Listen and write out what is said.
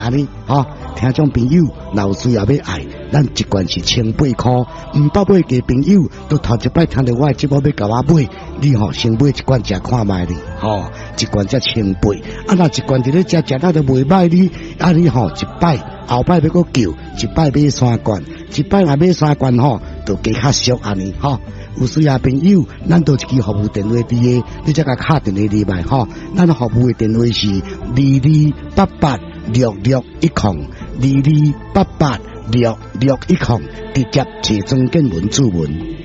安尼吼，听众朋友，若有需要要爱，咱一罐是18块，唔捌买嘅朋友，都头一摆听到我的节目要甲我买，你吼先买一罐食看卖哩，吼，一罐才18，啊若一罐伫咧食到都袂歹哩，啊你吼一摆后摆要搁叫，一摆买3罐，一摆若买3罐吼，就加较俗安尼吼。有需要朋友，咱都一支服务电话伫个，你才甲敲电话入来吼。咱服务的电话是22886610，22886610，直接找庄建文主文。